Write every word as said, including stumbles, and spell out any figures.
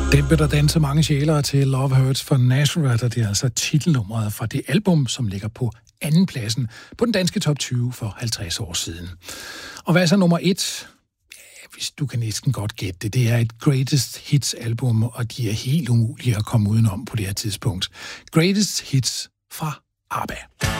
Den vil der danse mange sjælere til Love Hurts for Nazareth, og det er altså titelnummeret fra det album, som ligger på anden pladsen på den danske top tyve for halvtreds år siden. Og hvad er så nummer et? Ja, hvis du kan næsten godt gætte det. Det er et Greatest Hits album, og de er helt umulige at komme udenom på det her tidspunkt. Greatest Hits fra ABBA.